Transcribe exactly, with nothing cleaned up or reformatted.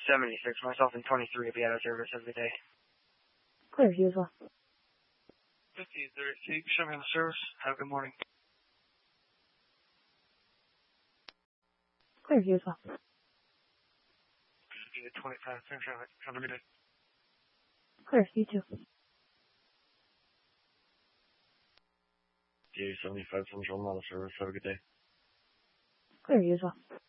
seventy-six. Myself and twenty-three will be out of service every day. Clear, you as well. fifteen thirty-two, show me on the service. Have a good morning. Clear, you as well. twenty-five, same traffic. Have a good day. Clear, you too. D A seventy-five Central, not a service. Have a good day. Clear, you as well.